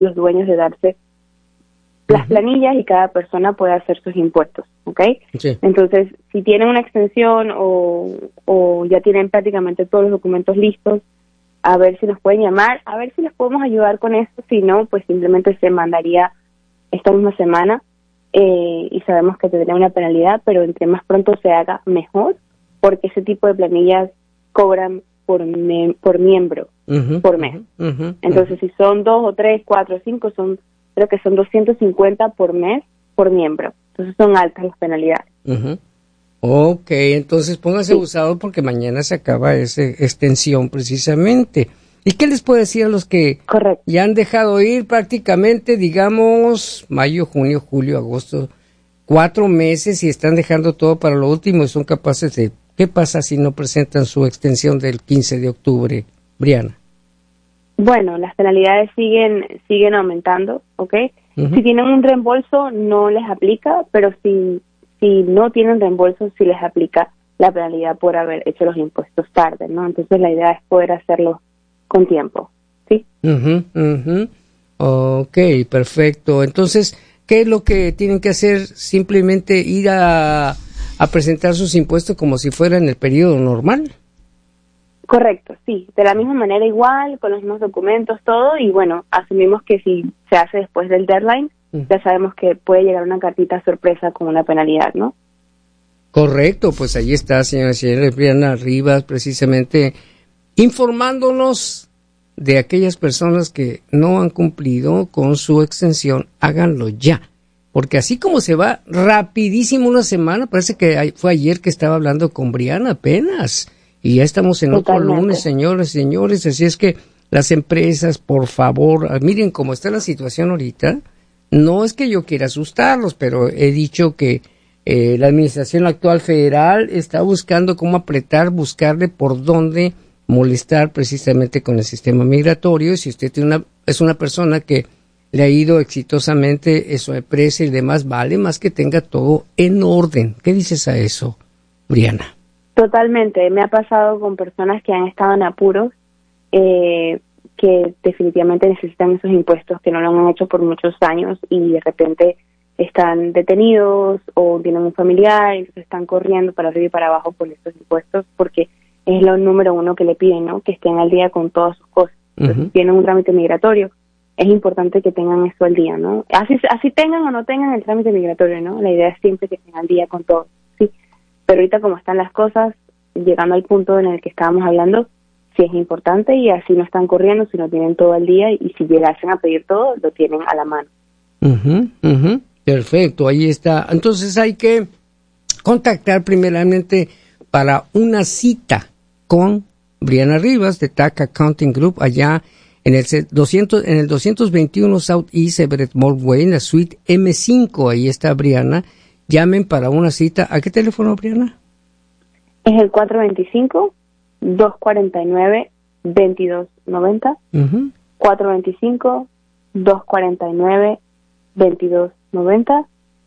los dueños de darse las planillas y cada persona puede hacer sus impuestos, ¿ok? Sí. Entonces, si tienen una extensión o ya tienen prácticamente todos los documentos listos, a ver si nos pueden llamar, a ver si les podemos ayudar con esto. Si no, pues simplemente se mandaría esta misma semana y sabemos que tendría una penalidad, pero entre más pronto se haga, mejor, porque ese tipo de planillas cobran por miembro, por mes. Entonces, si son 2 o 3, 4 o 5, creo que son 250 por mes por miembro. Entonces son altas las penalidades. Ok, entonces póngase abusado porque mañana se acaba esa extensión precisamente. ¿Y qué les puedo decir a los que ya han dejado ir prácticamente, digamos, mayo, junio, julio, agosto, 4 meses y están dejando todo para lo último y son capaces de... ¿Qué pasa si no presentan su extensión del 15 de octubre, Brianna? Bueno, las penalidades siguen aumentando, ¿ok? Si tienen un reembolso no les aplica, pero si no tienen reembolso sí les aplica la penalidad por haber hecho los impuestos tarde, ¿no? Entonces la idea es poder hacerlo con tiempo, ¿sí? Ok, perfecto. Entonces, ¿qué es lo que tienen que hacer? Simplemente ir a presentar sus impuestos como si fuera en el periodo normal. Correcto, sí, de la misma manera igual, con los mismos documentos, todo, y bueno, asumimos que si se hace después del deadline, ya sabemos que puede llegar una cartita sorpresa con una penalidad, ¿no? Correcto, pues ahí está, señora Brianna Rivas, precisamente informándonos de aquellas personas que no han cumplido con su extensión, háganlo ya. Porque así como se va rapidísimo una semana, parece que fue ayer que estaba hablando con Brianna apenas, y ya estamos en otro lunes, señores, así es que las empresas, por favor, miren cómo está la situación ahorita, no es que yo quiera asustarlos, pero he dicho que la administración actual federal está buscando cómo buscarle por dónde molestar precisamente con el sistema migratorio. Si usted es una persona que le ha ido exitosamente su empresa y demás, vale más que tenga todo en orden. ¿Qué dices a eso, Brianna? Totalmente, me ha pasado con personas que han estado en apuros, que definitivamente necesitan esos impuestos, que no lo han hecho por muchos años y de repente están detenidos o tienen un familiar y están corriendo para arriba y para abajo por estos impuestos porque es lo número uno que le piden, ¿no? Que estén al día con todas sus cosas. Entonces, si tienen un trámite migratorio, es importante que tengan eso al día, ¿no? Así tengan o no tengan el trámite migratorio, ¿no? La idea es siempre que estén al día con todo, ¿sí? Pero ahorita como están las cosas, llegando al punto en el que estábamos hablando, sí es importante y así no están corriendo, si no tienen todo al día y si llegasen a pedir todo, lo tienen a la mano. Perfecto, ahí está. Entonces hay que contactar primeramente para una cita con Brianna Rivas de TAC Accounting Group allá en el 221 South East Everett Mall Way, en la suite M5. Ahí está Brianna. Llamen para una cita. ¿A qué teléfono, Brianna? Es el 425-249-2290. 425-249-2290.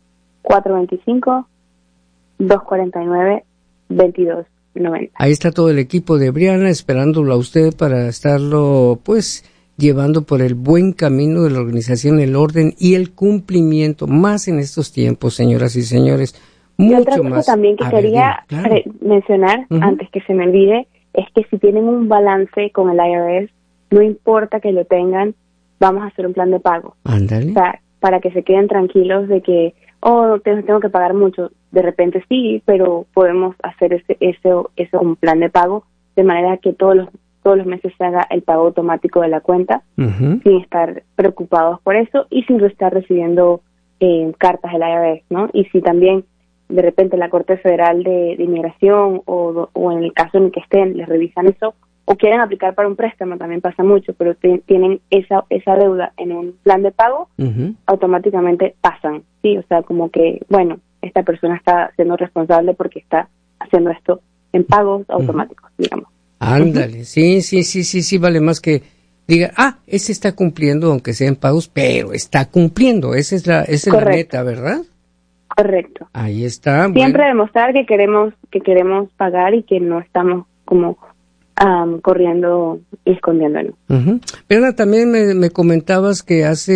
425-249-2290. Ahí está todo el equipo de Brianna esperándolo a usted para estarlo, pues, llevando por el buen camino de la organización, el orden y el cumplimiento, más en estos tiempos, señoras y señores, mucho otra cosa más. También que quería mencionar, antes que se me olvide, es que si tienen un balance con el IRS, no importa que lo tengan, vamos a hacer un plan de pago. Ándale. O sea, para que se queden tranquilos de que, tengo que pagar mucho. De repente sí, pero podemos hacer eso como plan de pago, de manera que todos los meses se haga el pago automático de la cuenta, sin estar preocupados por eso y sin estar recibiendo cartas del IRS, ¿no? Y si también de repente la Corte Federal de Inmigración o en el caso en el que estén, les revisan eso, o quieren aplicar para un préstamo, también pasa mucho, pero tienen esa deuda en un plan de pago, automáticamente pasan, ¿sí? O sea, como que, bueno, esta persona está siendo responsable porque está haciendo esto en pagos automáticos, digamos. Ándale, sí, vale más que diga, ese está cumpliendo, aunque sea en pagos, pero está cumpliendo, esa es la meta, ¿verdad? Correcto. Ahí está. Siempre demostrar que queremos pagar y que no estamos como corriendo y escondiéndolo. Pero también me comentabas que hace